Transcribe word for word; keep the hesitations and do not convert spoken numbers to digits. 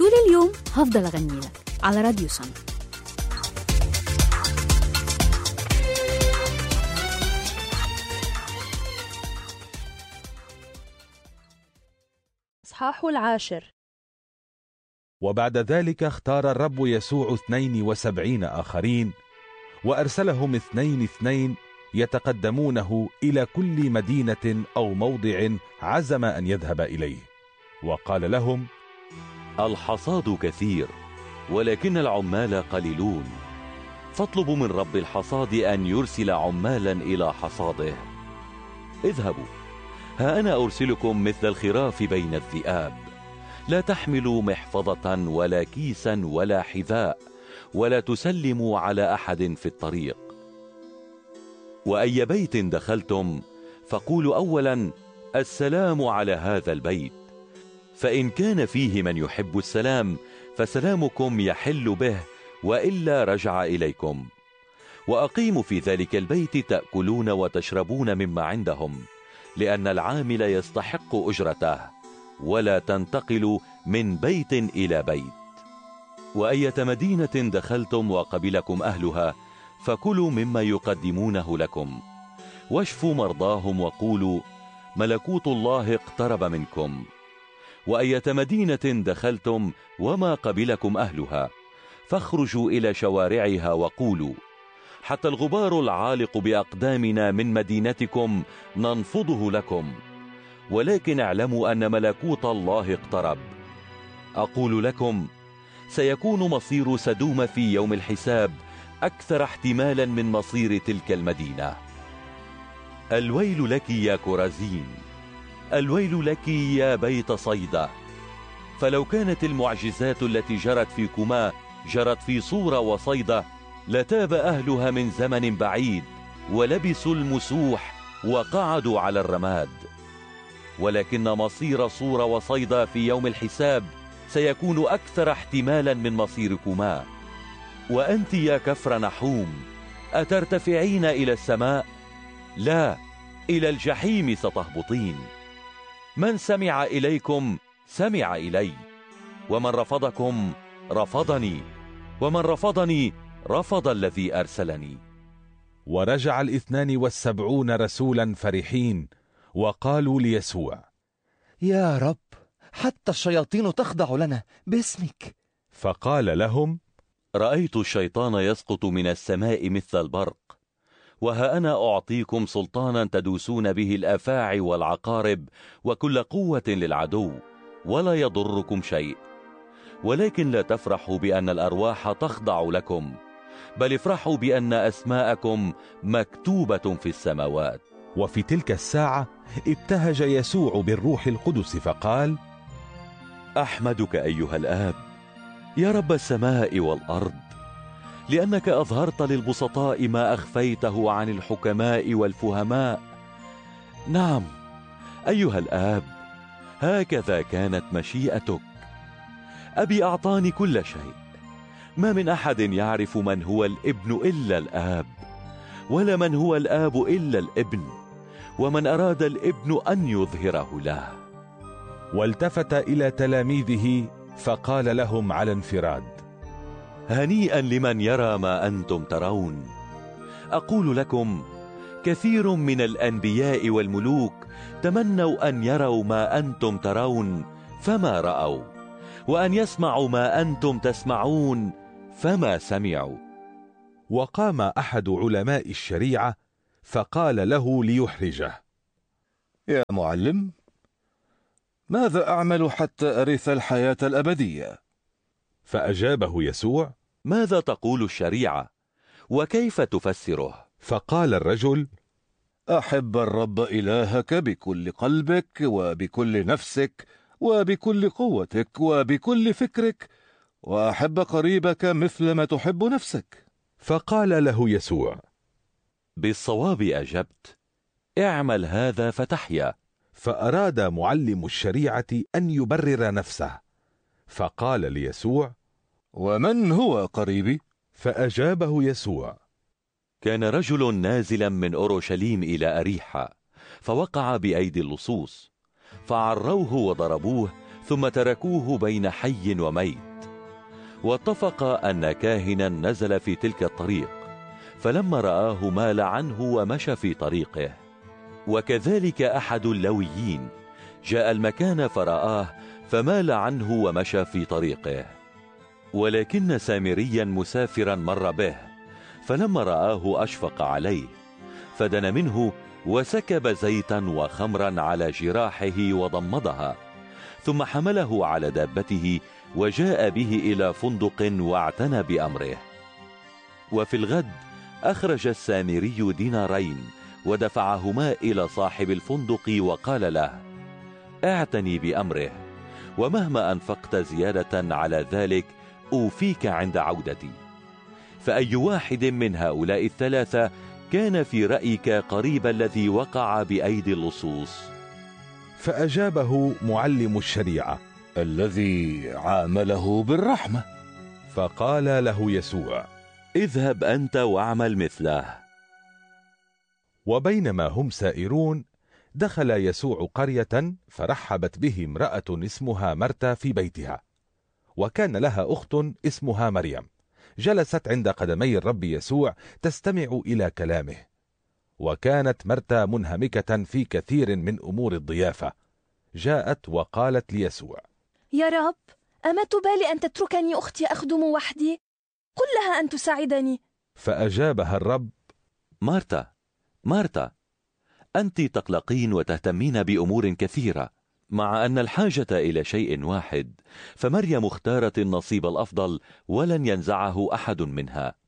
وطول اليوم هفضل أغني لك على راديو سما. إصحاح العاشر. وبعد ذلك اختار الرب يسوع اثنين وسبعين آخرين وأرسلهم اثنين اثنين يتقدمونه إلى كل مدينة أو موضع عزم أن يذهب إليه، وقال لهم: الحصاد كثير ولكن العمال قليلون، فاطلبوا من رب الحصاد أن يرسل عمالا إلى حصاده. اذهبوا، ها أنا أرسلكم مثل الخراف بين الذئاب. لا تحملوا محفظة ولا كيسا ولا حذاء، ولا تسلموا على أحد في الطريق. وأي بيت دخلتم فقولوا أولا: السلام على هذا البيت. فإن كان فيه من يحب السلام فسلامكم يحل به، وإلا رجع إليكم. وأقيموا في ذلك البيت تأكلون وتشربون مما عندهم، لأن العامل يستحق أجرته، ولا تنتقلوا من بيت إلى بيت. وأية مدينة دخلتم وقبلكم أهلها فكلوا مما يقدمونه لكم، واشفوا مرضاهم وقولوا: ملكوت الله اقترب منكم. وأية مدينة دخلتم وما قبلكم أهلها فاخرجوا إلى شوارعها وقولوا: حتى الغبار العالق بأقدامنا من مدينتكم ننفضه لكم، ولكن اعلموا أن ملكوت الله اقترب. أقول لكم: سيكون مصير سدوم في يوم الحساب أكثر احتمالا من مصير تلك المدينة. الويل لك يا كورازين، الويل لك يا بيت صيدا، فلو كانت المعجزات التي جرت فيكما جرت في صورة وصيدا لتاب أهلها من زمن بعيد، ولبسوا المسوح وقعدوا على الرماد. ولكن مصير صورة وصيدا في يوم الحساب سيكون أكثر احتمالا من مصيركما. وأنت يا كفر نحوم، أترتفعين إلى السماء؟ لا، إلى الجحيم ستهبطين. من سمع إليكم سمع إلي، ومن رفضكم رفضني، ومن رفضني رفض الذي أرسلني. ورجع الاثنان والسبعون رسولا فرحين وقالوا ليسوع: يا رب، حتى الشياطين تخضع لنا باسمك. فقال لهم: رأيت الشيطان يسقط من السماء مثل البرق، وها أنا أعطيكم سلطانا تدوسون به الأفاعي والعقارب وكل قوة للعدو، ولا يضركم شيء. ولكن لا تفرحوا بأن الأرواح تخضع لكم، بل افرحوا بأن أسماءكم مكتوبة في السماوات. وفي تلك الساعة ابتهج يسوع بالروح القدس فقال: أحمدك أيها الآب يا رب السماء والأرض، لأنك أظهرت للبسطاء ما أخفيته عن الحكماء والفهماء. نعم أيها الآب، هكذا كانت مشيئتك. أبي أعطاني كل شيء، ما من أحد يعرف من هو الابن إلا الآب، ولا من هو الآب إلا الابن، ومن أراد الابن أن يظهره له. والتفت إلى تلاميذه فقال لهم على انفراد: هنيئا لمن يرى ما أنتم ترون. أقول لكم: كثير من الأنبياء والملوك تمنوا أن يروا ما أنتم ترون فما رأوا، وأن يسمعوا ما أنتم تسمعون فما سمعوا. وقام أحد علماء الشريعة فقال له ليحرجه: يا معلم، ماذا أعمل حتى أرث الحياة الأبدية؟ فأجابه يسوع: ماذا تقول الشريعة؟ وكيف تفسره؟ فقال الرجل: أحب الرب إلهك بكل قلبك وبكل نفسك وبكل قوتك وبكل فكرك، وأحب قريبك مثل ما تحب نفسك. فقال له يسوع: بالصواب أجبت، اعمل هذا فتحيا. فأراد معلم الشريعة أن يبرر نفسه، فقال ليسوع: ومن هو قريبي؟ فأجابه يسوع: كان رجل نازلا من أورشليم إلى أريحة، فوقع بأيدي اللصوص، فعروه وضربوه، ثم تركوه بين حي وميت. واتفق أن كاهنا نزل في تلك الطريق، فلما رآه مال عنه ومشى في طريقه. وكذلك أحد اللويين جاء المكان فرآه فمال عنه ومشى في طريقه. ولكن سامريا مسافرا مر به، فلما رآه أشفق عليه، فدنا منه وسكب زيتا وخمرا على جراحه وضمدها، ثم حمله على دابته وجاء به إلى فندق واعتنى بأمره. وفي الغد أخرج السامري دينارين ودفعهما إلى صاحب الفندق وقال له: اعتني بأمره، ومهما أنفقت زيادة على ذلك أوفيك عند عودتي. فأي واحد من هؤلاء الثلاثة كان في رأيك قريب الذي وقع بأيدي اللصوص؟ فأجابه معلم الشريعة: الذي عامله بالرحمة. فقال له يسوع: اذهب أنت واعمل مثله. وبينما هم سائرون دخل يسوع قرية، فرحبت به امرأة اسمها مرتا في بيتها، وكان لها أخت اسمها مريم، جلست عند قدمي الرب يسوع تستمع إلى كلامه. وكانت مرتا منهمكة في كثير من أمور الضيافة. جاءت وقالت ليسوع: يا رب، أما تبالي أن تتركني أختي أخدم وحدي؟ قل لها أن تساعدني. فأجابها الرب: مارتا، مارتا، أنت تقلقين وتهتمين بأمور كثيرة، مع أن الحاجة إلى شيء واحد، فمريم اختارت النصيب الأفضل ولن ينزعه أحد منها.